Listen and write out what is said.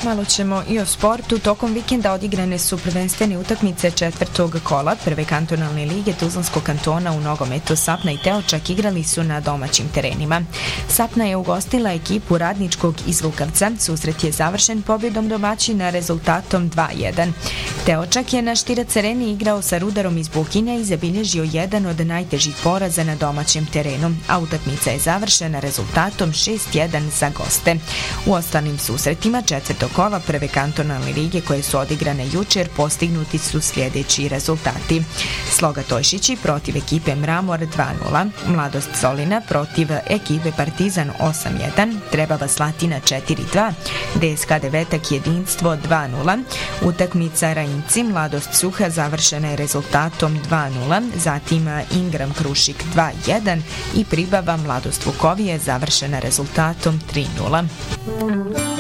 Malo ćemo i o sportu. Tokom vikenda odigrane su prvenstvene utakmice četvrtog kola prve kantonalne lige Tuzlanskog kantona u nogometu. Sapna i Teočak igrali su na domaćim terenima. Sapna je ugostila ekipu Radničkog iz Lukavca. Susret je završen pobjedom domaćina rezultatom 2:1. Teočak je na Štirac areni igrao sa Rudarom iz Bukine i zabilježio jedan od najtežih poraza na domaćem terenu, a utakmica je završena rezultatom 6:1 za goste. U ostalim susretima četvrtog kola prve kantonalne lige koje su odigrane jučer postignuti su sljedeći rezultati. Sloga Tojšići protiv ekipe Mramor 2:0, Mladost Solina protiv ekipe Partizan 8:1, Trebava Slatina 4:2, DSK Devetak Jedinstvo 2:0, utakmica Rajinci Mladost Suha završena je rezultatom 2:0, zatim Ingram Krušik 2:1 i Pribava Mladost Vukovije završena rezultatom 3:0.